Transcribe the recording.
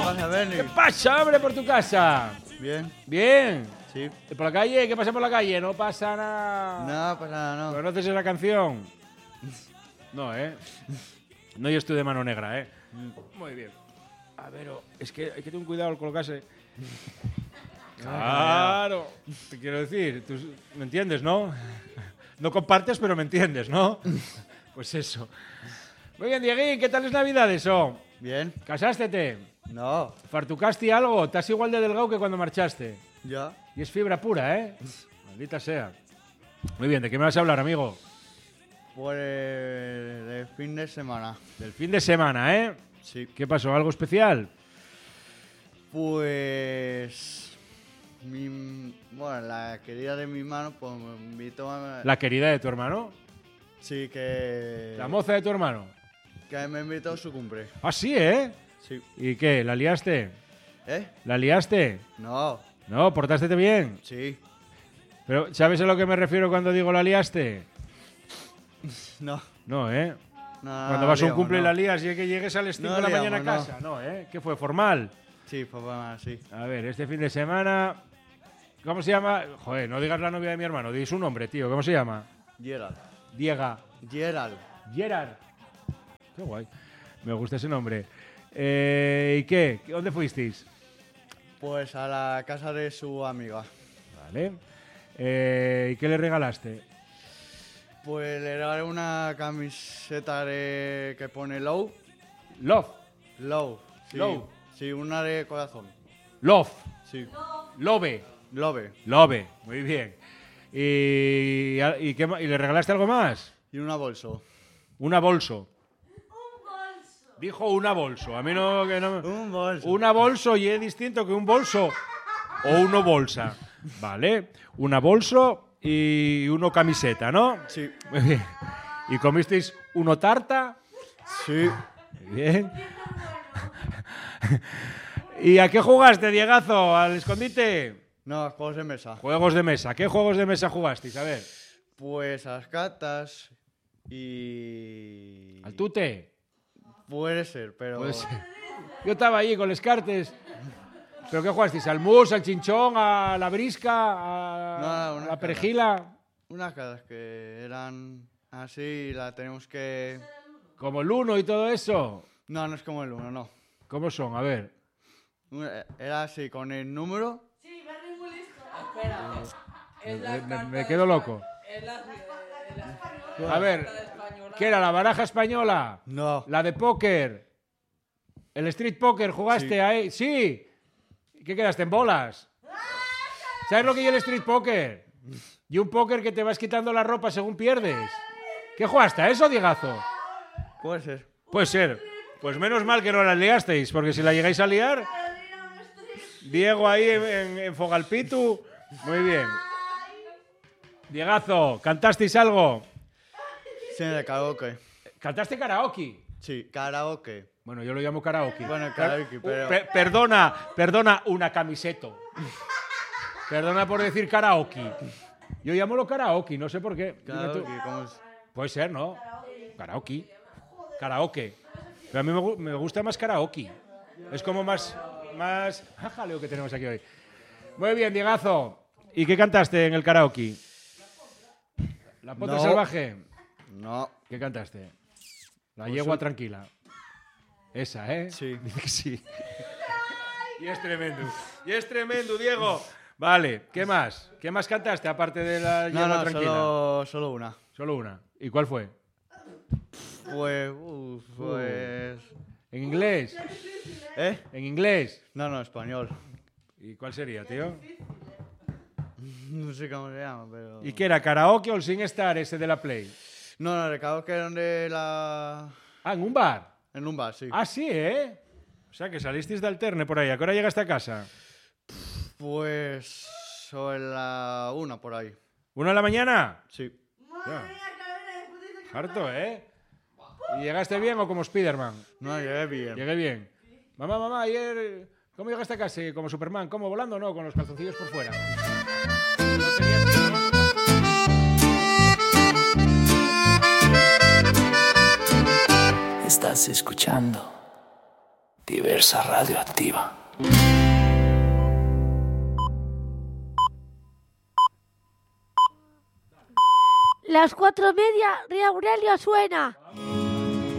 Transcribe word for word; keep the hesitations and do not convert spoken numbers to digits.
pasa, Berni? ¿Qué pasa, hombre, por tu casa? Bien. Bien. Sí. ¿Y por la calle? ¿Qué pasa por la calle? No pasa nada. No pasa nada, no. ¿Conoces esa canción? No, ¿eh? No, yo estoy de mano negra, ¿eh? Muy bien. A ver, oh, es que hay que tener cuidado al colocarse. Claro. Te quiero decir, tú me entiendes, ¿no? No compartes, pero me entiendes, ¿no? Pues eso. Muy bien, Dieguín, ¿qué tal es Navidad eso? Bien. ¿Casástete? No. ¿Fartucaste algo? ¿Estás igual de delgado que cuando marchaste? Ya. Y es fibra pura, ¿eh? Maldita sea. Muy bien, ¿de qué me vas a hablar, amigo? Pues de fin de semana. Del fin de semana, ¿eh? Sí. ¿Qué pasó? ¿Algo especial? Pues... Mi, bueno, la querida de mi hermano pues me invitó a... ¿La querida de tu hermano? Sí, que... ¿La moza de tu hermano? Que me invitó a su cumple. Ah, sí, ¿eh? Sí. ¿Y qué? ¿La liaste? ¿Eh? ¿La liaste? No. No, ¿portaste bien? Sí. Pero, ¿sabes a lo que me refiero cuando digo la liaste? No. No, ¿eh? No, Cuando vas a un liamos, cumple y no. la lías y que llegues a las cinco No de la liamos, mañana a no. casa. No, ¿eh? ¿Qué fue? ¿Formal? Sí, papá, sí. A ver, este fin de semana... ¿Cómo se llama? Joder, no digas la novia de mi hermano, di su nombre, tío. ¿Cómo se llama? Gerald. Diega. Gerald. Gerard. Qué guay. Me gusta ese nombre. Eh, ¿Y qué? ¿Dónde fuisteis? Pues a la casa de su amiga. Vale. Eh, ¿Y qué le regalaste? Pues le regalé una camiseta de que pone Low. Love. Low. Sí. Low. Sí, una de corazón. Love. Sí. Love. Love. Love. Muy bien. ¿Y, y, qué, ma- ¿Y le regalaste algo más? Y una bolso. Una bolso. Dijo una bolso. A mí no... Que no Un bolso. una bolso y es distinto que un bolso o uno bolsa. Vale. Una bolso y uno camiseta, ¿no? Sí. Muy bien. ¿Y comisteis uno tarta? Sí. Muy bien. ¿Y a qué jugaste, Diegazo? ¿Al escondite? No, juegos de mesa. Juegos de mesa. ¿Qué juegos de mesa jugasteis? A ver. Pues a las cartas y... ¿Al tute? Puede ser, pero... Puede ser. Yo estaba allí con los cartes. ¿Pero qué jugasteis? ¿Al mus, al chinchón, a la brisca, a, No, a unas la perejila? Unas cartas que eran así y la tenemos que... ¿Como el uno y todo eso? No, no es como el uno, no. ¿Cómo son? A ver. Una- Era así, con el número... Sí, Bernie muy listo. Espera. Es la Me, me- carta me de quedo Espa- loco. Es la, es la- A ver, carta española. ¿qué era? ¿La baraja española? No. ¿La de póker? ¿El street poker jugaste Sí. ahí? ¡Sí! ¿Y qué quedaste en bolas? ¿Sabes lo que es el street poker? Y un póker que te vas quitando la ropa según pierdes. ¿Qué jugaste a eso, Diegazo? Puede ser. Puede ser. Pues menos mal que no la liasteis, porque si la llegáis a liar... Diego ahí en, en, en Fogalpitu. Muy bien. Diegazo, ¿cantasteis algo? Sí, de karaoke. ¿Cantaste karaoke? Sí, karaoke. Bueno, yo lo llamo karaoke. Bueno, karaoke, pero... Pe- perdona, perdona, una camiseta. Perdona por decir karaoke. Yo llamo lo karaoke, no sé por qué. Dime tú. Karaoke, ¿cómo es? Puede ser, ¿no? Karaoke. Karaoke. Pero a mí me, gu- me gusta más karaoke. Es como más... más... ¡Ah, jaleo que tenemos aquí hoy! Muy bien, Diegazo. ¿Y qué cantaste en el karaoke? ¿La pota No. salvaje? No. ¿Qué cantaste? La Pues yegua un- tranquila. Esa, ¿eh? Sí. Dice que sí. Y es tremendo. Y es tremendo, Diego. Vale, ¿qué más? ¿Qué más cantaste aparte de la No, yegua no, tranquila? solo, solo una. Solo una. ¿Y cuál fue? Pues... uf, pues... ¿En inglés? ¿Eh? ¿En inglés? No, no, español. ¿Y cuál sería, tío? No sé cómo se llama, pero... ¿Y qué era? ¿Karaoke o el SingStar ese de la Play? No, no, de karaoke era donde la... Ah, en un bar. En un bar, sí. Ah, sí, ¿eh? O sea, que salisteis de alterne por ahí. ¿A qué hora llegaste a casa? Pues... sobre la una, por ahí. ¿Una de la mañana? Sí. Ya. Harto, ¿eh? ¿Y llegaste bien o como Spiderman? No, llegué bien. Llegué bien. Mamá, mamá, ayer... ¿Cómo llegaste a casa? ¿Como Superman? ¿Cómo? ¿Volando o no? Con los calzoncillos por fuera. No tenías que- ¿no? Estás escuchando Diversa Radioactiva. Las cuatro y media, Río Aurelio suena.